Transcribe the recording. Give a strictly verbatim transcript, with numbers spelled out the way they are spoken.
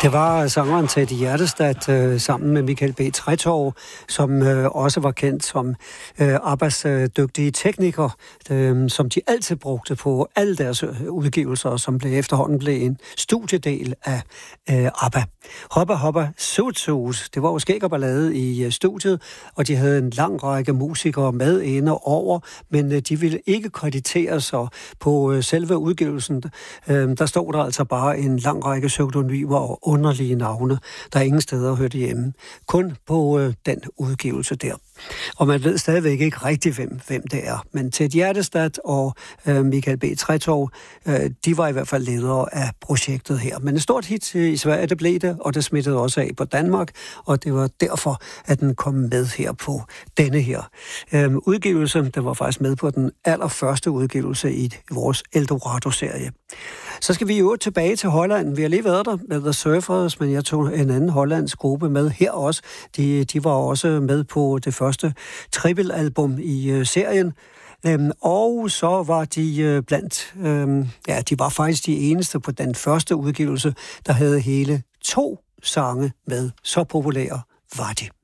Det var sangeren Teddy Hjertestad øh, sammen med Michael B. Tretov, som øh, også var kendt som øh, Abbas øh, dygtige tekniker, øh, som de altid brugte på alle deres udgivelser, som blev efterhånden blev en studiedel af øh, Abba. Hoppa Hoppa Suit Suit, det var jo skæg og ballade i øh, studiet, og de havde en lang række musikere med inde over, men øh, de ville ikke kreditere sig på øh, selve udgivelsen. Øh, der stod der altså bare en lang række pseudonymer og underlige navne, der ingen steder hørte hjemme. Kun på øh, den udgivelse der. Og man ved stadigvæk ikke rigtig, hvem, hvem det er. Men Teddy Hjertestad og øh, Michael B. Tretov, øh, de var i hvert fald ledere af projektet her. Men et stort hit i Sverige, det blev det, og det smittede også af på Danmark, og det var derfor, at den kom med her på denne her øh, udgivelse. Den var faktisk med på den allerførste udgivelse i vores Eldorado-serie. Så skal vi jo tilbage til Holland. Vi har lige været der med The Surfers, men jeg tog en anden hollandsk gruppe med her også. De, de var også med på det første triple-album i uh, serien. Øhm, og så var de uh, blandt, øhm, ja, de var faktisk de eneste på den første udgivelse, der havde hele to sange med. Så populære var de.